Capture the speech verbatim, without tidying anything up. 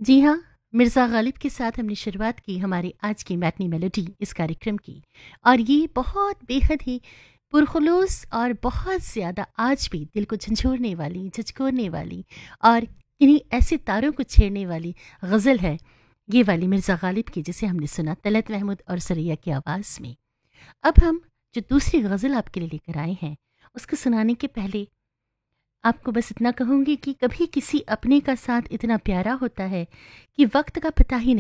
जी हाँ, मिर्ज़ा ग़ालिब के साथ हमने शुरुआत की हमारी आज की मैटनी मेलोडी इस कार्यक्रम की। और ये बहुत बेहद ही पुरख़ुलूस और बहुत ज़्यादा आज भी दिल को झंझोड़ने वाली, झकझोरने वाली और किन्हीं ऐसे तारों को छेड़ने वाली गज़ल है, ये वाली मिर्ज़ा ग़ालिब की जिसे हमने सुना तलत महमूद और सरैया की आवाज़ में। अब हम जो दूसरी गज़ल आपके लिए लेकर आए हैं, उसको सुनाने के पहले आपको बस इतना कहूँगी कि कभी किसी अपने का साथ इतना प्यारा होता है कि वक़्त का पता ही नहीं